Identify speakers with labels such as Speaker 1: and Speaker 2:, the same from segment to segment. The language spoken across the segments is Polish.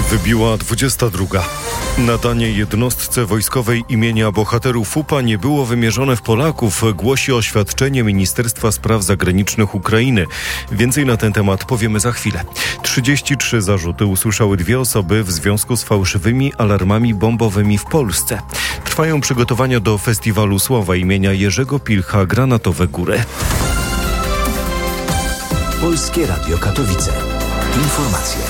Speaker 1: Wybiła 22. Nadanie jednostce wojskowej imienia bohaterów UPA nie było wymierzone w Polaków, głosi oświadczenie Ministerstwa Spraw Zagranicznych Ukrainy. Więcej na ten temat powiemy za chwilę. 33 zarzuty usłyszały 2 osoby w związku z fałszywymi alarmami bombowymi w Polsce. Trwają przygotowania do Festiwalu Słowa imienia Jerzego Pilcha Granatowe Góry.
Speaker 2: Polskie Radio Katowice. Informacje.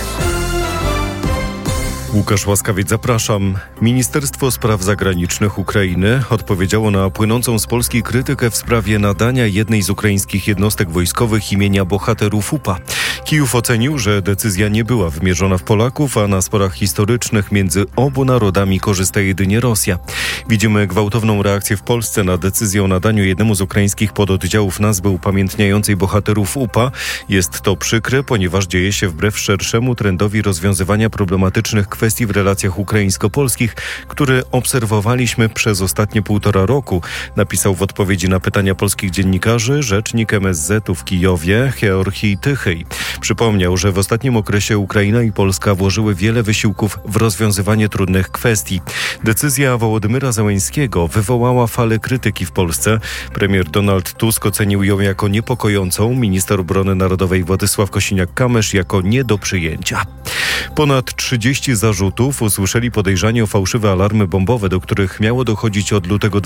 Speaker 1: Łukasz Łaskawiec, zapraszam. Ministerstwo Spraw Zagranicznych Ukrainy odpowiedziało na płynącą z Polski krytykę w sprawie nadania jednej z ukraińskich jednostek wojskowych imienia bohaterów UPA. Kijów ocenił, że decyzja nie była wymierzona w Polaków, a na sporach historycznych między obu narodami korzysta jedynie Rosja. Widzimy gwałtowną reakcję w Polsce na decyzję o nadaniu jednemu z ukraińskich pododdziałów nazwy upamiętniającej bohaterów UPA. Jest to przykre, ponieważ dzieje się wbrew szerszemu trendowi rozwiązywania problematycznych kwestii w relacjach ukraińsko-polskich, które obserwowaliśmy przez ostatnie 1,5 roku, napisał w odpowiedzi na pytania polskich dziennikarzy rzecznik MSZ-u w Kijowie, Georgij Tychyj. Przypomniał, że w ostatnim okresie Ukraina i Polska włożyły wiele wysiłków w rozwiązywanie trudnych kwestii. Decyzja Wołodymyra Zełenskiego wywołała falę krytyki w Polsce. Premier Donald Tusk ocenił ją jako niepokojącą, minister obrony narodowej Władysław Kosiniak-Kamysz jako nie do przyjęcia. Ponad 30 zarzutów usłyszeli podejrzani o fałszywe alarmy bombowe, do których miało dochodzić od lutego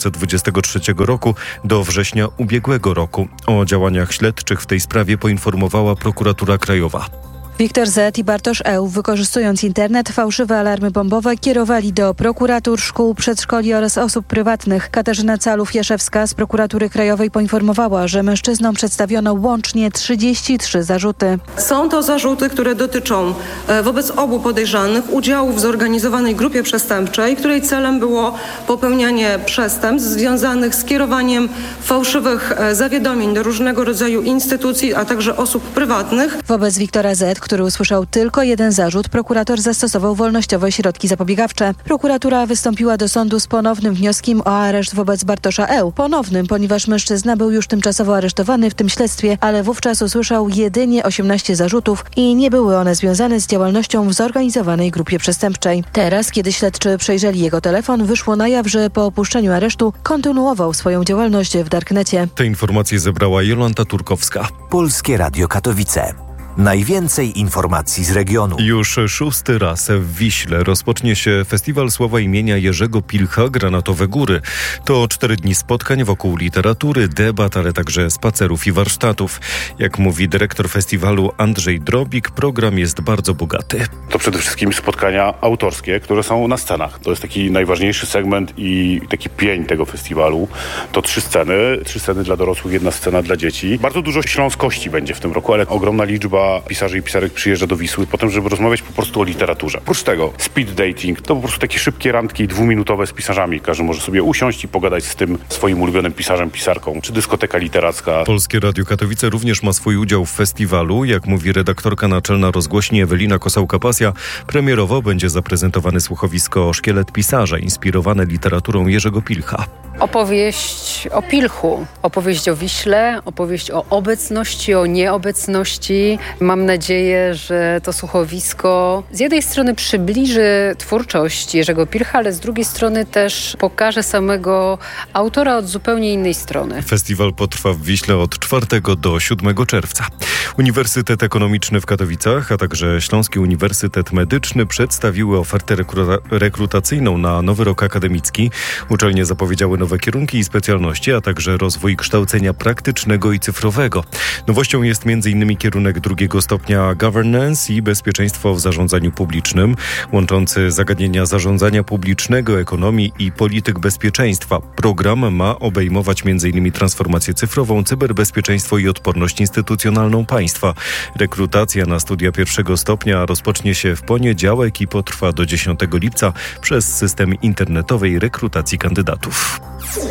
Speaker 1: 2023 roku do września ubiegłego roku. O działaniach śledczych w tej sprawie poinformowała Prokuratura Krajowa.
Speaker 3: Wiktor Z. i Bartosz Eł, wykorzystując internet, fałszywe alarmy bombowe kierowali do prokuratur, szkół, przedszkoli oraz osób prywatnych. Katarzyna Calów-Jaszewska z Prokuratury Krajowej poinformowała, że mężczyznom przedstawiono łącznie 33 zarzuty.
Speaker 4: Są to zarzuty, które dotyczą wobec obu podejrzanych udziału w zorganizowanej grupie przestępczej, której celem było popełnianie przestępstw związanych z kierowaniem fałszywych zawiadomień do różnego rodzaju instytucji, a także osób prywatnych.
Speaker 3: Wobec Wiktora Z., który usłyszał tylko jeden zarzut, prokurator zastosował wolnościowe środki zapobiegawcze. Prokuratura wystąpiła do sądu z ponownym wnioskiem o areszt wobec Bartosza Eł. Ponownym, ponieważ mężczyzna był już tymczasowo aresztowany w tym śledztwie, ale wówczas usłyszał jedynie 18 zarzutów i nie były one związane z działalnością w zorganizowanej grupie przestępczej. Teraz, kiedy śledczy przejrzeli jego telefon, wyszło na jaw, że po opuszczeniu aresztu kontynuował swoją działalność w darknecie.
Speaker 1: Te informacje zebrała Jolanta Turkowska.
Speaker 2: Polskie Radio Katowice. Najwięcej informacji z regionu.
Speaker 1: Już 6. raz w Wiśle rozpocznie się Festiwal Słowa imienia Jerzego Pilcha Granatowe Góry. To 4 dni spotkań wokół literatury, debat, ale także spacerów i warsztatów. Jak mówi dyrektor festiwalu Andrzej Drobik, program jest bardzo bogaty.
Speaker 5: To przede wszystkim spotkania autorskie, które są na scenach. To jest taki najważniejszy segment i taki pień tego festiwalu. To 3 sceny dla dorosłych, 1 scena dla dzieci. Bardzo dużo śląskości będzie w tym roku, ale ogromna liczba pisarzy i pisarek przyjeżdża do Wisły po tym, żeby rozmawiać po prostu o literaturze. Oprócz tego speed dating to po prostu takie szybkie randki 2-minutowe z pisarzami. Każdy może sobie usiąść i pogadać z tym swoim ulubionym pisarzem, pisarką, czy dyskoteka literacka.
Speaker 1: Polskie Radio Katowice również ma swój udział w festiwalu. Jak mówi redaktorka naczelna rozgłośni Ewelina Kosałka-Pasja, premierowo będzie zaprezentowane słuchowisko Szkielet pisarza, inspirowane literaturą Jerzego Pilcha.
Speaker 6: Opowieść o Pilchu, opowieść o Wiśle, opowieść o obecności, o nieobecności. Mam nadzieję, że to słuchowisko z jednej strony przybliży twórczość Jerzego Pilcha, ale z drugiej strony też pokaże samego autora od zupełnie innej strony.
Speaker 1: Festiwal potrwa w Wiśle od 4 do 7 czerwca. Uniwersytet Ekonomiczny w Katowicach, a także Śląski Uniwersytet Medyczny przedstawiły ofertę rekrutacyjną na nowy rok akademicki. Uczelnie zapowiedziały nowe kierunki i specjalności, a także rozwój kształcenia praktycznego i cyfrowego. Nowością jest m.in. kierunek 2. stopnia Governance i Bezpieczeństwo w zarządzaniu publicznym, łączący zagadnienia zarządzania publicznego, ekonomii i polityk bezpieczeństwa. Program ma obejmować m.in. transformację cyfrową, cyberbezpieczeństwo i odporność instytucjonalną państwa. Rekrutacja na studia 1. stopnia rozpocznie się w poniedziałek i potrwa do 10 lipca przez system internetowej rekrutacji kandydatów.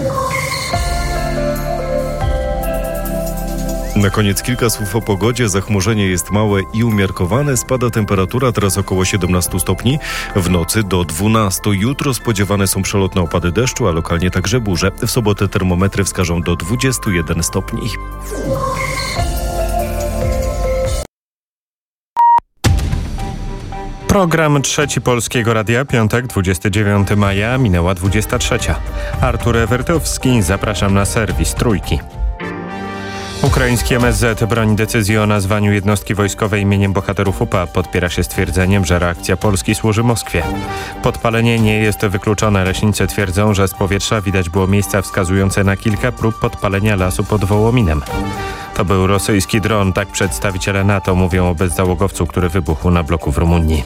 Speaker 1: Na koniec kilka słów o pogodzie. Zachmurzenie jest małe i umiarkowane. Spada temperatura, teraz około 17 stopni. W nocy do 12. Jutro spodziewane są przelotne opady deszczu, a lokalnie także burze. W sobotę termometry wskażą do 21 stopni.
Speaker 7: Program Trzeci Polskiego Radia, piątek, 29 maja, minęła 23. Artur Ewertowski, zapraszam na serwis Trójki. Ukraiński MSZ broni decyzji o nazwaniu jednostki wojskowej imieniem bohaterów UPA. Podpiera się stwierdzeniem, że reakcja Polski służy Moskwie. Podpalenie nie jest wykluczone. Leśnicy twierdzą, że z powietrza widać było miejsca wskazujące na kilka prób podpalenia lasu pod Wołominem. To był rosyjski dron, tak przedstawiciele NATO mówią o bezzałogowcu, który wybuchł na bloku w Rumunii.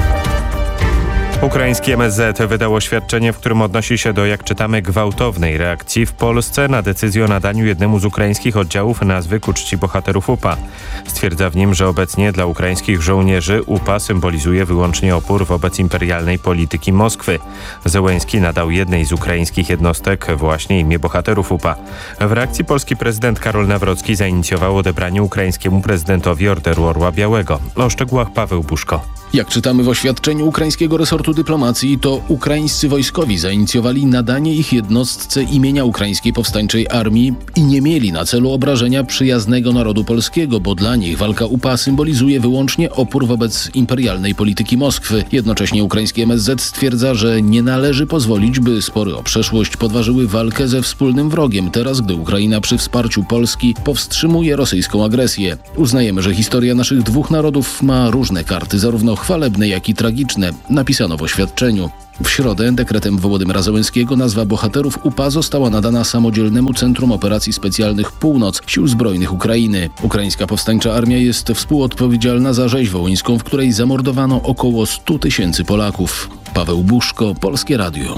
Speaker 7: Ukraiński MSZ wydał oświadczenie, w którym odnosi się do, jak czytamy, gwałtownej reakcji w Polsce na decyzję o nadaniu jednemu z ukraińskich oddziałów nazwy ku czci bohaterów UPA. Stwierdza w nim, że obecnie dla ukraińskich żołnierzy UPA symbolizuje wyłącznie opór wobec imperialnej polityki Moskwy. Zełenski nadał jednej z ukraińskich jednostek właśnie imię bohaterów UPA. W reakcji polski prezydent Karol Nawrocki zainicjował odebranie ukraińskiemu prezydentowi Orderu Orła Białego. O szczegółach Paweł Buszko.
Speaker 8: Jak czytamy w oświadczeniu ukraińskiego resortu dyplomacji, to ukraińscy wojskowi zainicjowali nadanie ich jednostce imienia Ukraińskiej Powstańczej Armii i nie mieli na celu obrażenia przyjaznego narodu polskiego, bo dla nich walka UPA symbolizuje wyłącznie opór wobec imperialnej polityki Moskwy. Jednocześnie ukraiński MSZ stwierdza, że nie należy pozwolić, by spory o przeszłość podważyły walkę ze wspólnym wrogiem, teraz gdy Ukraina przy wsparciu Polski powstrzymuje rosyjską agresję. Uznajemy, że historia naszych dwóch narodów ma różne karty, zarówno chwalebne, jak i tragiczne, napisano w oświadczeniu. W środę dekretem Wołodymyra Zełenskiego nazwa bohaterów UPA została nadana Samodzielnemu Centrum Operacji Specjalnych Północ Sił Zbrojnych Ukrainy. Ukraińska Powstańcza Armia jest współodpowiedzialna za rzeź wołyńską, w której zamordowano około 100 000 Polaków. Paweł Buszko, Polskie Radio.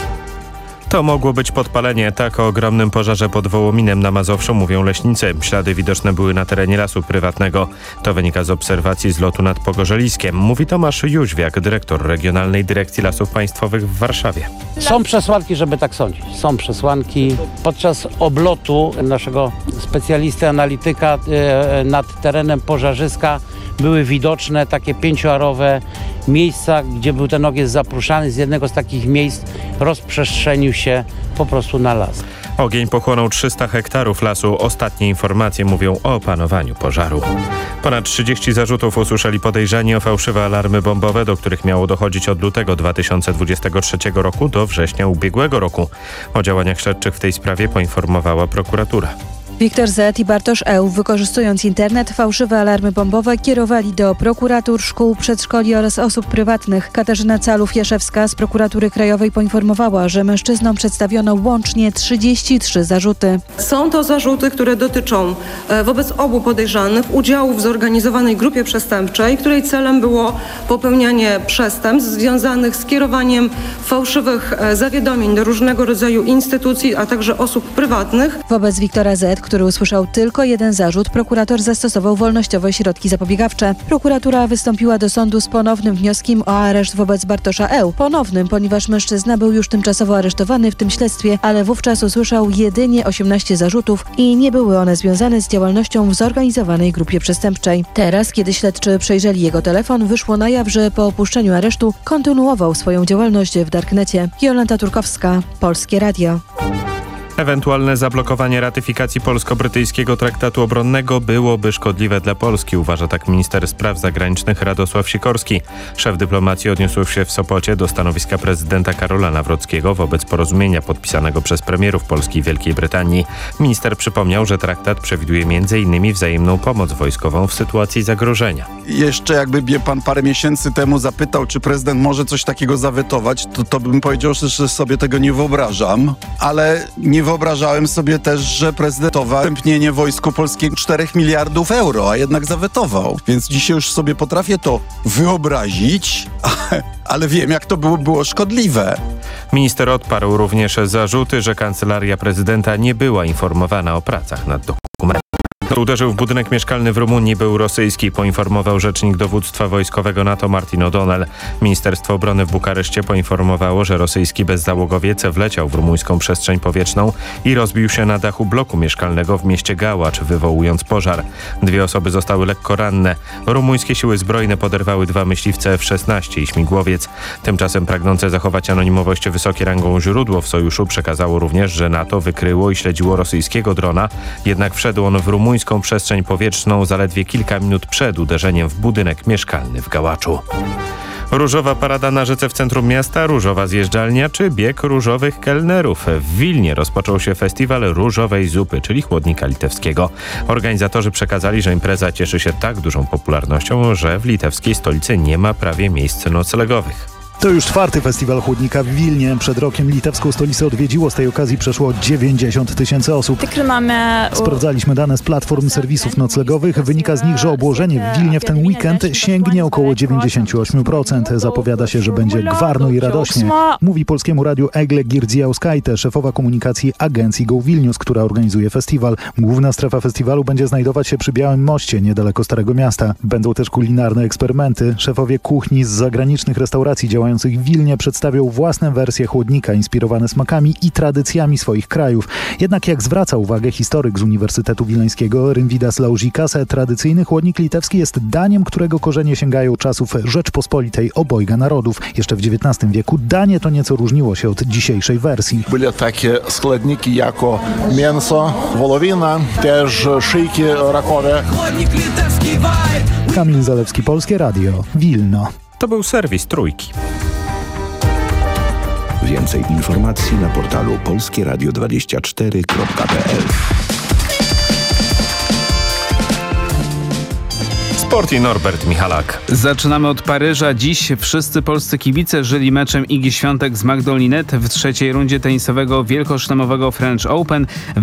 Speaker 7: To mogło być podpalenie. Tak o ogromnym pożarze pod Wołominem na Mazowszu mówią leśnicy. Ślady widoczne były na terenie lasu prywatnego. To wynika z obserwacji z lotu nad Pogorzeliskiem. Mówi Tomasz Jóźwiak, dyrektor Regionalnej Dyrekcji Lasów Państwowych w Warszawie.
Speaker 9: Są przesłanki, żeby tak sądzić. Są przesłanki. Podczas oblotu naszego specjalisty, analityka nad terenem pożarzyska były widoczne takie 5-arowe miejsca, gdzie był ten ogień zapruszany. Z jednego z takich miejsc rozprzestrzenił się po prostu na las.
Speaker 7: Ogień pochłonął 300 hektarów lasu. Ostatnie informacje mówią o opanowaniu pożaru. Ponad 30 zarzutów usłyszeli podejrzani o fałszywe alarmy bombowe, do których miało dochodzić od lutego 2023 roku do września ubiegłego roku. O działaniach śledczych w tej sprawie poinformowała prokuratura.
Speaker 3: Wiktor Z. i Bartosz E., wykorzystując internet, fałszywe alarmy bombowe kierowali do prokuratur, szkół, przedszkoli oraz osób prywatnych. Katarzyna Calów-Jaszewska z Prokuratury Krajowej poinformowała, że mężczyznom przedstawiono łącznie 33 zarzuty.
Speaker 4: Są to zarzuty, które dotyczą wobec obu podejrzanych udziału w zorganizowanej grupie przestępczej, której celem było popełnianie przestępstw związanych z kierowaniem fałszywych zawiadomień do różnego rodzaju instytucji, a także osób prywatnych.
Speaker 3: Wobec Wiktora Z., który usłyszał tylko jeden zarzut, prokurator zastosował wolnościowe środki zapobiegawcze. Prokuratura wystąpiła do sądu z ponownym wnioskiem o areszt wobec Bartosza E. Ponownym, ponieważ mężczyzna był już tymczasowo aresztowany w tym śledztwie, ale wówczas usłyszał jedynie 18 zarzutów i nie były one związane z działalnością w zorganizowanej grupie przestępczej. Teraz, kiedy śledczy przejrzeli jego telefon, wyszło na jaw, że po opuszczeniu aresztu kontynuował swoją działalność w darknecie. Jolanta Turkowska, Polskie Radio.
Speaker 7: Ewentualne zablokowanie ratyfikacji polsko-brytyjskiego traktatu obronnego byłoby szkodliwe dla Polski, uważa tak minister spraw zagranicznych Radosław Sikorski. Szef dyplomacji odniósł się w Sopocie do stanowiska prezydenta Karola Nawrockiego wobec porozumienia podpisanego przez premierów Polski i Wielkiej Brytanii. Minister przypomniał, że traktat przewiduje m.in. wzajemną pomoc wojskową w sytuacji zagrożenia.
Speaker 10: Jeszcze jakby mnie pan parę miesięcy temu zapytał, czy prezydent może coś takiego zawetować, to bym powiedział, że sobie tego nie wyobrażam, ale nie wyobrażałem sobie też, że prezydentowa tępnienie wojsku polskiego 4 miliardów euro, a jednak zawetował. Więc dzisiaj już sobie potrafię to wyobrazić, ale wiem, jak to było szkodliwe.
Speaker 7: Minister odparł również zarzuty, że kancelaria prezydenta nie była informowana o pracach nad dokumentem. Uderzył w budynek mieszkalny w Rumunii, był rosyjski, poinformował rzecznik dowództwa wojskowego NATO Martin O'Donnell. Ministerstwo Obrony w Bukareszcie poinformowało, że rosyjski bezzałogowiec wleciał w rumuńską przestrzeń powietrzną i rozbił się na dachu bloku mieszkalnego w mieście Gałacz, wywołując pożar. 2 osoby zostały lekko ranne. Rumuńskie siły zbrojne poderwały 2 myśliwce F-16 i śmigłowiec. Tymczasem pragnące zachować anonimowość wysokie rangą źródło w sojuszu przekazało również, że NATO wykryło i śledziło rosyjskiego drona, jednak wszedł on w rumuńską przestrzeń powietrzną zaledwie kilka minut przed uderzeniem w budynek mieszkalny w Gałaczu. Różowa parada na rzece w centrum miasta, różowa zjeżdżalnia czy bieg różowych kelnerów. W Wilnie rozpoczął się festiwal różowej zupy, czyli chłodnika litewskiego. Organizatorzy przekazali, że impreza cieszy się tak dużą popularnością, że w litewskiej stolicy nie ma prawie miejsc noclegowych.
Speaker 11: To już 4. festiwal chłodnika w Wilnie. Przed rokiem litewską stolicę odwiedziło. Z tej okazji przeszło 90 000 osób. Sprawdzaliśmy dane z platform serwisów noclegowych. Wynika z nich, że obłożenie w Wilnie w ten weekend sięgnie około 98%. Zapowiada się, że będzie gwarno i radośnie. Mówi Polskiemu Radiu Egle Girdziauskaite, szefowa komunikacji agencji Go Vilnius, która organizuje festiwal. Główna strefa festiwalu będzie znajdować się przy Białym Moście, niedaleko Starego Miasta. Będą też kulinarne eksperymenty. Szefowie kuchni z zagranicznych restauracji działających w Wilnie przedstawią własne wersje chłodnika inspirowane smakami i tradycjami swoich krajów. Jednak jak zwraca uwagę historyk z Uniwersytetu Wileńskiego Rimvydas Laužikas, tradycyjny chłodnik litewski jest daniem, którego korzenie sięgają czasów Rzeczpospolitej obojga narodów. Jeszcze w XIX wieku danie to nieco różniło się od dzisiejszej wersji.
Speaker 12: Były takie składniki jak mięso, wołowina, też szyjki rakowe.
Speaker 11: Kamil Zalewski, Polskie Radio, Wilno.
Speaker 7: To był serwis Trójki.
Speaker 13: Więcej informacji na portalu polskieradio24.pl.
Speaker 7: Sport i Norbert Michalak.
Speaker 14: Zaczynamy od Paryża. Dziś wszyscy polscy kibice żyli meczem Igi Świątek z Magdą Linette w trzeciej rundzie tenisowego wielkoszlemowego French Open.